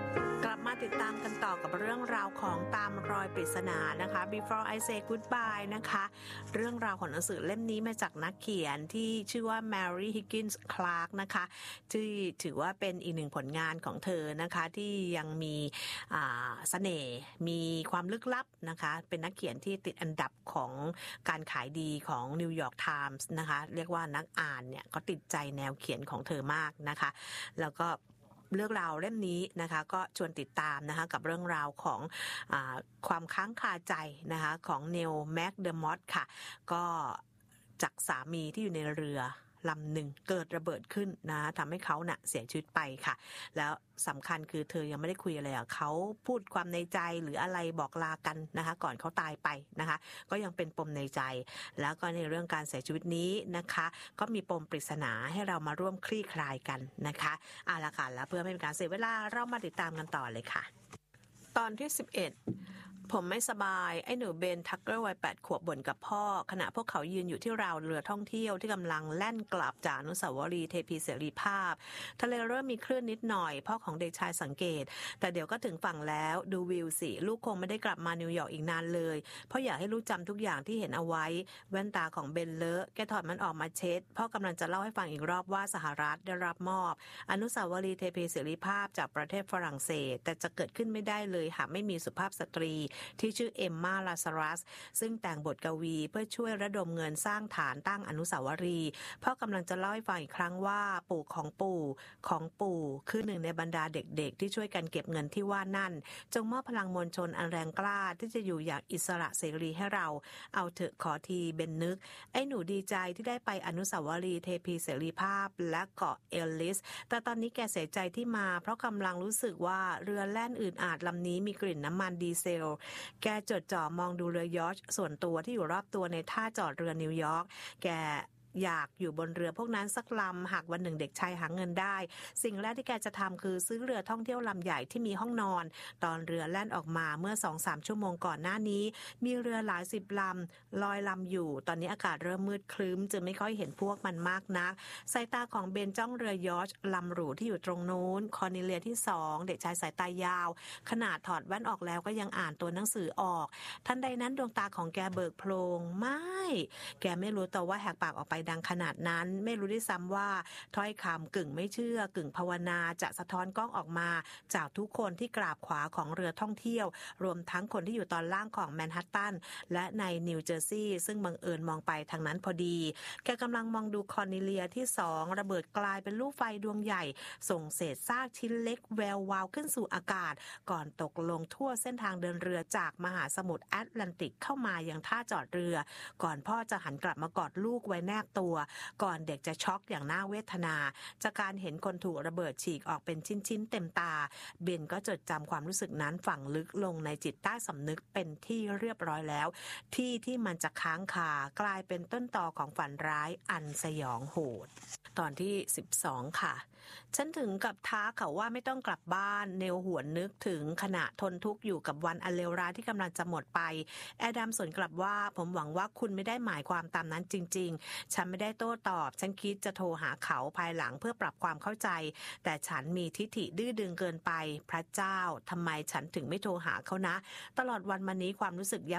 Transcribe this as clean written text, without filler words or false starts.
กลับมาติดตามกันต่อกับเรื่องราวของตามรอยปริศนานะคะ Before I Say Goodbye นะคะเรื่องราวของหนังสือเล่มนี้มาจากนักเขียนที่ชื่อว่า Mary Higgins Clark นะคะที่ถือว่าเป็นอีกหนึ่งผลงานของเธอนะคะที่ยังมีเสน่ห์มีความลึกลับนะคะเป็นนักเขียนที่ติดอันดับของการขายดีของ New York Times นะคะเรียกว่านักอ่านเนี่ยก็ติดใจแนวเขียนของเธอมากนะคะแล้วก็เรื่องราวเล่มนี้นะคะก็ชวนติดตามนะคะกับเรื่องราวของความค้างคาใจนะคะของเนลแม็กเดอร์มอตค่ะก็จากสามีที่อยู่ในเรือลำหนึ่งเกิดระเบิดขึ้นนะทำให้เขาน่ะเสียชีวิตไปค่ะแล้วสำคัญคือเธอยังไม่ได้คุยอะไรกับเขาพูดความในใจหรืออะไรบอกลากันนะคะก่อนเขาตายไปนะคะก็ยังเป็นปมในใจแล้วก็ในเรื่องการเสียชีวิตนี้นะคะก็มีปมปริศนาให้เรามาร่วมคลี่คลายกันนะคะเอาล่ะค่ะแล้วเพื่อไม่เป็นการเสียเวลาเรามาติดตามกันต่อเลยค่ะตอนที่11ผมไม่สบายไอ้หนูเบนทักเกอร์วัย8 ขวบบ่นกับพ่อขณะพวกเขายืนอยู่ที่ราวเรือท่องเที่ยวที่กำลังแล่นกลับจากอนุสาวรีย์เทพีเสรีภาพทะเลเริ่มมีคลื่นนิดหน่อยพ่อของเด็กชายสังเกตแต่เดี๋ยวก็ถึงฝั่งแล้วดูวิวสิลูกคงไม่ได้กลับมานิวยอร์กอีกนานเลยเพราะอยากให้ลูกจำทุกอย่างที่เห็นเอาไว้แว่นตาของเบนเลอะแกถอดมันออกมาเช็ดพ่อกำลังจะเล่าให้ฟังอีกรอบว่าสหรัฐได้รับมอบอนุสาวรีย์เทพีเสรีภาพจากประเทศฝรั่งเศสแต่จะเกิดขึ้นไม่ได้เลยหากไม่มีสุภาพสตรีที่ชื่อเอ็มมาลาซารัสซึ่งแต่งบทกวีเพื่อช่วยระดมเงินสร้างฐานตั้งอนุสาวรีย์พ่อกำลังจะเล่าให้ฟังอีกครั้งว่าปู่ของปู่คือหนึ่งในบรรดาเด็กๆที่ช่วยกันเก็บเงินที่ว่านั่นจงมอบพลังมวลชนอันแรงกล้าที่จะอยู่อย่างอิสระเสรีให้เราเอาเถอะขอทีเบนนึกไอ้หนูดีใจที่ได้ไปอนุสาวรีย์เทพีเสรีภาพและเกาะเอลลิสแต่ตอนนี้แกเสียใจที่มาเพราะกำลังรู้สึกว่าเรือแล่นอื่นอาจลำนี้มีกลิ่นน้ำมันดีเซลแกจดจ่อมองดูเรือยอชต์ส่วนตัวที่อยู่รอบตัวในท่าจอดเรือนิวยอร์กแกอยากอยู่บนเรือพวกนั้นสักลำหากวันหนึ่งเด็กชายหาเงินได้สิ่งแรกที่แกจะทำคือซื้อเรือท่องเที่ยวลำใหญ่ที่มีห้องนอนตอนเรือแล่นออกมาเมื่อ 2-3 ชั่วโมงก่อนหน้านี้มีเรือหลาย10 ลำลอยลำอยู่ตอนนี้อากาศเริ่มมืดครึ้มจึงไม่ค่อยเห็นพวกมันมากนักสายตาของเบนจ้องเรือยอชต์ลำหรูที่อยู่ตรงโน้นคอร์เนเลียที่2เด็กชายสายตายาวขนาดถอดแว่นออกแล้วก็ยังอ่านตัวหนังสือออกทันใดนั้นดวงตาของแกเบิกโพลงไม่แกไม่รู้ตัวว่าแหกปากออกไปดังขนาดนั้นไม่รู้ด้วยซ้ำว่าถ้อยคำกึ่งไม่เชื่อกึ่งภาวนาจะสะท้อนกล้องออกมาจากทุกคนที่กราบขวาของเรือท่องเที่ยวรวมทั้งคนที่อยู่ตอนล่างของแมนฮัตตันและในนิวเจอร์ซีย์ซึ่งบังเอิญมองไปทางนั้นพอดีแกกำลังมองดูคอร์เนเลียที่2ระเบิดกลายเป็นลูกไฟดวงใหญ่ส่งเศษซากชิ้นเล็กแวววาวขึ้นสู่อากาศก่อนตกลงทั่วเส้นทางเดินเรือจากมหาสมุทรแอตแลนติกเข้ามายังท่าจอดเรือก่อนพ่อจะหันกลับมากอดลูกไว้แนบตัวก่อนเด็กจะช็อกอย่างน่าเวทนาจากการเห็นคนถูกระเบิดฉีกออกเป็นชิ้นๆเต็มตาเบนก็จดจำความรู้สึกนั้นฝังลึกลงในจิตใต้สำนึกเป็นที่เรียบร้อยแล้วที่มันจะค้างคากลายเป็นต้นตอของฝันร้ายอันสยองโหดตอนที่12ค่ะฉันถึงกับท้าเขาว่าไม่ต้องกลับบ้านเนลหวนนึกถึงขณะทนทุกข์อยู่กับวันอันเลวร้ายที่กำลังจะหมดไปแอดัมสวนกลับว่าผมหวังว่าคุณไม่ได้หมายความตามนั้นจริงๆฉันไม่ได้โต้ตอบฉันคิดจะโทรหาเขาภายหลังเพื่อปรับความเข้าใจแต่ฉันมีทิฐิดื้อดึงเกินไปพระเจ้าทำไมฉันถึงไม่โทรหาเขานะตลอดวันมานี้ความรู้สึก